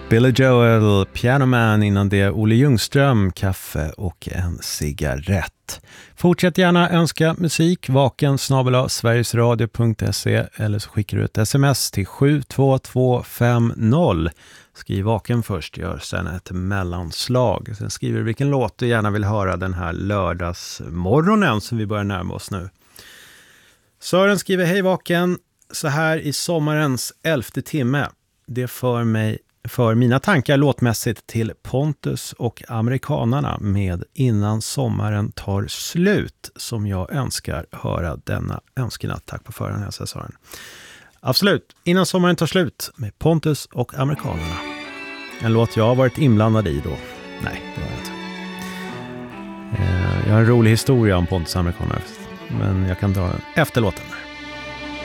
Billy Joel, Piano Man, innan det Olle Ljungström, Kaffe och en cigarett. Fortsätt gärna önska musik, vaken@sverigesradio.se eller så skickar du ett sms till 72250. Skriv vaken först, gör sen ett mellanslag. Sen skriver du vilken låt du gärna vill höra den här lördagsmorgonen som vi börjar närma oss nu. Sören skriver: hej vaken, så här i sommarens 11:e timme. Det för mina tankar låtmässigt till Pontus och amerikanarna med Innan sommaren tar slut, som jag önskar höra denna önskenatt. Tack på förhand, hälsar Sören. Absolut, Innan sommaren tar slut med Pontus och amerikanerna. En låt jag har varit inblandad i då. Nej, det var jag inte. Jag har en rolig historia om Pontus och amerikanerna, men jag kan dra den efter låten här.